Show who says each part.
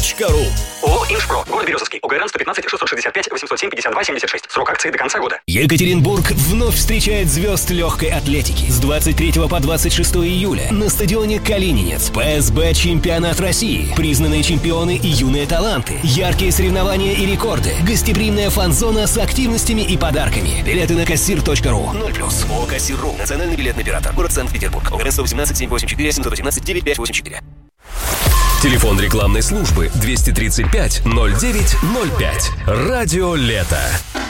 Speaker 1: Кассир.ру.
Speaker 2: ООО «Инжпро». Город Березовский. ОГРН 115 665 807 52 76. Срок акции до конца года.
Speaker 1: Екатеринбург вновь встречает звезд легкой атлетики. С 23 по 26 июля на стадионе Калининец. ПСБ «Чемпионат России». Признанные чемпионы и юные таланты. Яркие соревнования и рекорды. Гостеприимная фан-зона с активностями и подарками. Билеты на Кассир.ру. 0+. ООО «Кассир.ру». Национальный билетный оператор. Город Санкт-Петербург. ОГРН 118 784 718 9584.
Speaker 3: Телефон рекламной службы 235 09 05. Радио «Лето».